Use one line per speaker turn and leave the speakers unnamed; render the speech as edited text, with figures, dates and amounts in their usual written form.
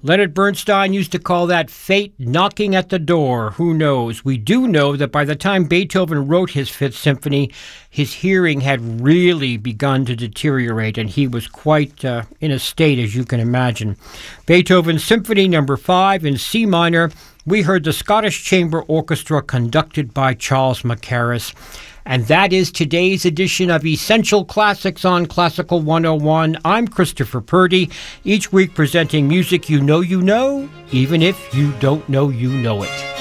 Leonard Bernstein used to call that fate knocking at the door. Who knows? We do know that by the time Beethoven wrote his Fifth Symphony, his hearing had really begun to deteriorate, and he was quite in a state, as you can imagine. Beethoven's Symphony No. 5 in C minor, we heard the Scottish Chamber Orchestra conducted by Charles Mackerras. And that is today's edition of Essential Classics on Classical 101. I'm Christopher Purdy, each week presenting music you know, even if you don't know you know it.